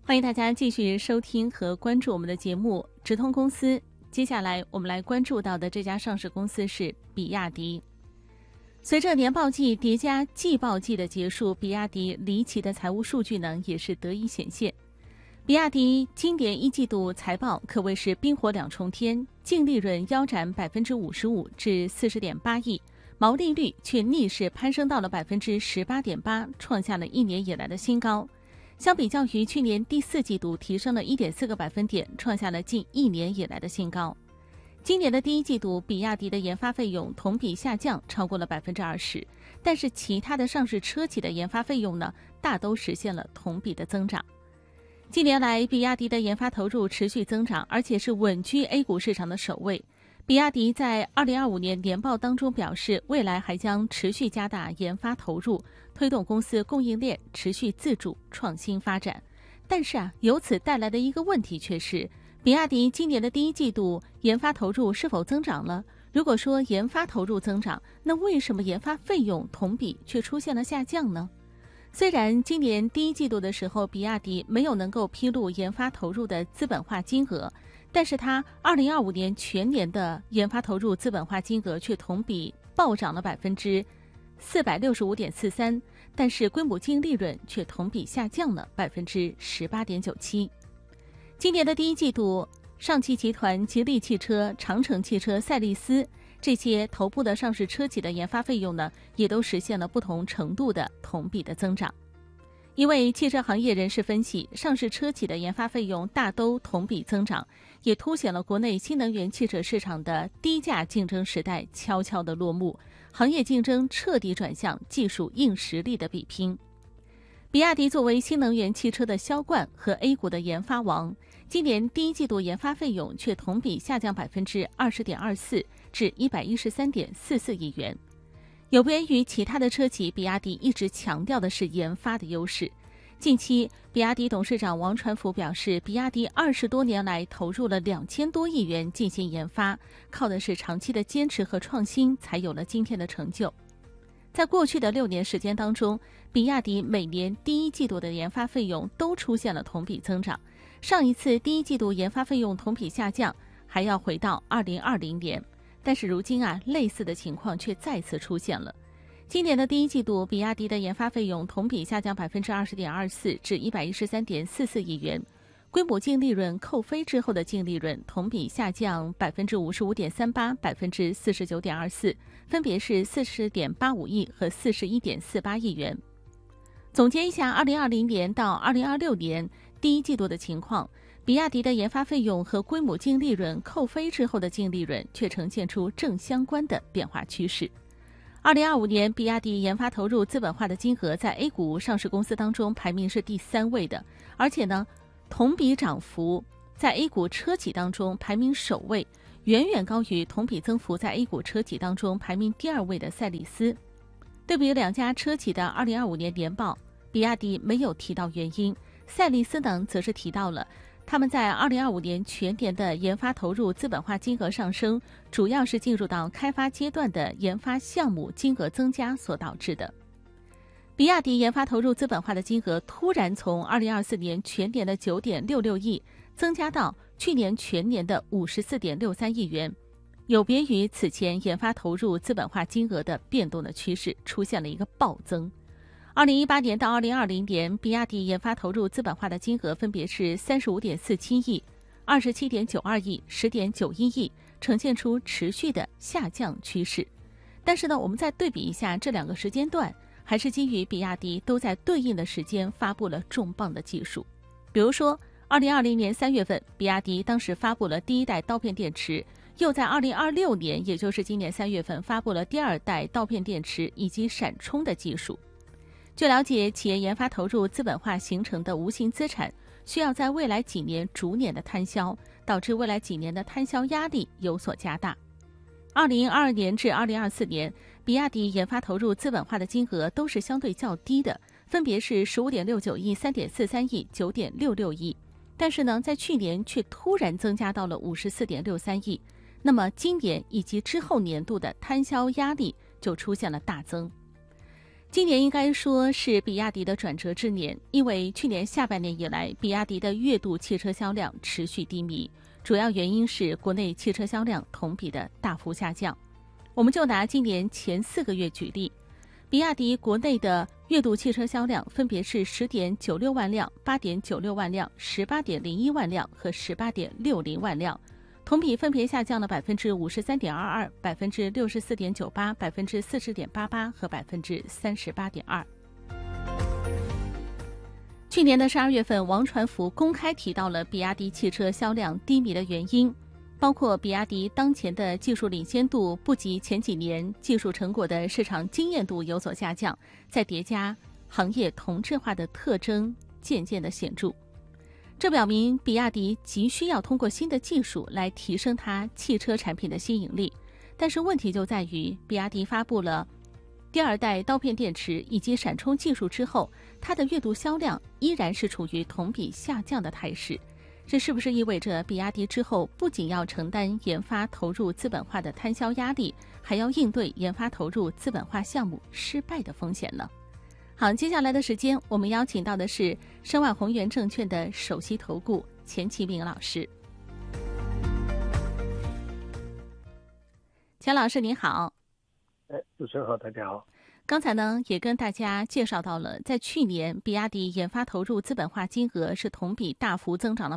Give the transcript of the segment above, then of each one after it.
欢迎大家继续收听和关注我们的节目直通公司。接下来我们来关注到的这家上市公司是比亚迪。随着年报季叠加季报季的结束，比亚迪离奇的财务数据呢也是得以显现。比亚迪今年一季度财报可谓是冰火两重天，净利润腰斩 55% 至 40.8 亿，毛利率却逆势攀升到了 18.8%， 创下了1年以来的新高。相比较于去年第4季度提升了 1.4 个百分点，创下了近1年以来的新高。今年的第一季度，比亚迪的研发费用同比下降超过了 20%， 但是其他的上市车企的研发费用呢，大都实现了同比的增长。近年来，比亚迪的研发投入持续增长，而且是稳居 A 股市场的首位。比亚迪在2025年年报当中表示，未来还将持续加大研发投入，推动公司供应链持续自主创新发展。但是由此带来的一个问题却是，比亚迪今年的第一季度研发投入是否增长了？如果说研发投入增长，那为什么研发费用同比却出现了下降呢？虽然今年第一季度的时候，比亚迪没有能够披露研发投入的资本化金额，但是它2025年全年的研发投入资本化金额却同比暴涨了 465.43%， 但是规模净利润却同比下降了 18.97%。今年的第一季度，上汽集团、吉利汽车、长城汽车、赛力斯这些头部的上市车企的研发费用呢，也都实现了不同程度的同比的增长。一位汽车行业人士分析，上市车企的研发费用大都同比增长，也凸显了国内新能源汽车市场的低价竞争时代悄悄的落幕，行业竞争彻底转向技术硬实力的比拼。比亚迪作为新能源汽车的销冠和 A 股的研发王，今年第一季度研发费用却同比下降 20.24% 至 113.44 亿元。有别于其他的车企，比亚迪一直强调的是研发的优势。近期，比亚迪董事长王传福表示，比亚迪20多年来投入了2000多亿元进行研发，靠的是长期的坚持和创新，才有了今天的成就。在过去的6年时间当中，比亚迪每年第一季度的研发费用都出现了同比增长。上一次第一季度研发费用同比下降，还要回到2020年。但是如今类似的情况却再次出现了。今年的第一季度，比亚迪的研发费用同比下降 20.24% 至 113.44 亿元，规模净利润扣非之后的净利润同比下降 55.38%、49.24%， 分别是 40.85 亿和 41.48 亿元。总结一下2020年到2026年第一季度的情况，比亚迪的研发费用和规模净利润扣非之后的净利润却呈现出正相关的变化趋势。2025年，比亚迪研发投入资本化的金额在 A 股上市公司当中排名是第3位的，而且呢，同比涨幅在 A 股车企当中排名首位，远远高于同比增幅在 A 股车企当中排名第2位的赛力斯。对比两家车企的2025年年报，比亚迪没有提到原因，赛力斯呢则是提到了他们在2025年全年的研发投入资本化金额上升，主要是进入到开发阶段的研发项目金额增加所导致的。比亚迪研发投入资本化的金额突然从2024年全年的 9.66 亿增加到去年全年的 54.63 亿元，有别于此前研发投入资本化金额的变动的趋势，出现了一个暴增。2018年到2020年，比亚迪研发投入资本化的金额分别是 35.47 亿、27.92 亿、10.91 亿，呈现出持续的下降趋势。但是呢，我们再对比一下这2个时间段，还是基于比亚迪都在对应的时间发布了重磅的技术。比如说2020年3月份，比亚迪当时发布了第1代刀片电池，又在2026年，也就是今年3月份发布了第2代刀片电池以及闪充的技术。据了解，企业研发投入资本化形成的无形资产，需要在未来几年逐年的摊销，导致未来几年的摊销压力有所加大。2022年至2024年，比亚迪研发投入资本化的金额都是相对较低的，分别是 15.69 亿、3.43亿、9.66亿。但是呢，在去年却突然增加到了 54.63 亿。那么今年以及之后年度的摊销压力就出现了大增。 今年应该说是比亚迪的转折之年，因为去年下半年以来，比亚迪的月度汽车销量持续低迷，主要原因是国内汽车销量同比的大幅下降。我们就拿今年前4个月举例，比亚迪国内的月度汽车销量分别是 10.96 万辆、8.96 万辆、18.01 万辆和18.60万辆，同比分别下降了 53.22%、64.98%、40.88%和 38.2%。去年的12月份，王传福公开提到了比亚迪汽车销量低迷的原因，包括比亚迪当前的技术领先度不及前几年，技术成果的市场经验度有所下降，再叠加行业同质化的特征渐渐的显著。这表明比亚迪急需要通过新的技术来提升它汽车产品的吸引力，但是问题就在于比亚迪发布了第2代刀片电池以及闪充技术之后，它的月度销量依然是处于同比下降的态势。这是不是意味着比亚迪之后不仅要承担研发投入资本化的摊销压力，还要应对研发投入资本化项目失败的风险呢？好，接下来的时间我们邀请到的是申万宏源证券的首席投顾钱其明老师。钱老师您好。 主持人好，大家好。 刚才呢也跟大家介绍到了，在去年比亚迪研发投入资本化金额是同比大幅增长了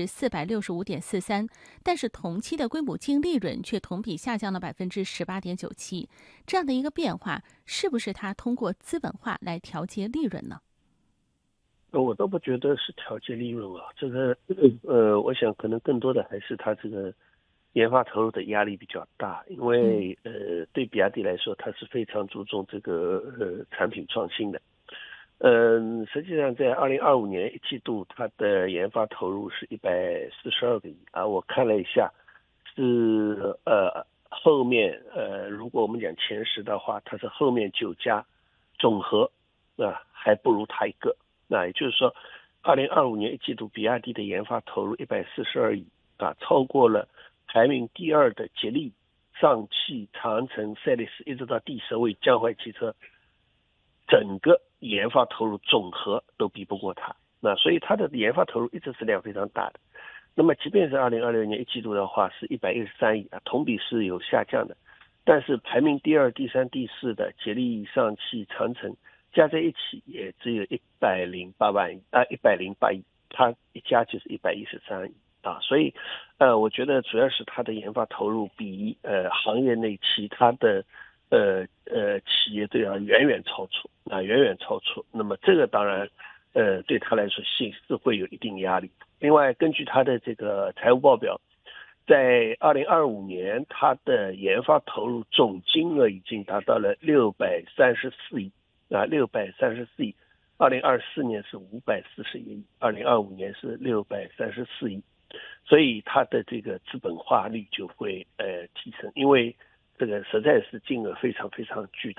465.43%， 但是同期的归母净利润却同比下降了 18.97%， 这样的一个变化是不是它通过资本化来调节利润呢？ 我都不觉得是调节利润啊，这个我想可能更多的还是它这个研发投入的压力比较大，因为对比亚迪来说，它是非常注重这个产品创新的。实际上在2025年1季度，它的研发投入是142个亿啊。我看了一下，是后面如果我们讲前10的话，它是后面9家总和还不如它一个。那也就是说，2025年1季度比亚迪的研发投入142亿啊，超过了排名第2的吉利、上汽、长城、赛力斯，一直到第10位江淮汽车，整个研发投入总和都比不过它。那所以它的研发投入一直是量非常大的。那么即便是2026年1季度的话是113亿啊，同比是有下降的，但是排名第2、第3、第4的吉利、上汽、长城加在一起也只有108亿，它一家就是113亿啊，所以我觉得主要是它的研发投入比行业内其他的企业都要远远超出。那么这个当然对他来说是会有一定压力。另外根据他的这个财务报表，在2025年他的研发投入总金额已经达到了634亿啊，634亿。2024年是541亿，2025年是634亿，所以它的这个资本化率就会提升，因为这个实在是金额非常非常巨大。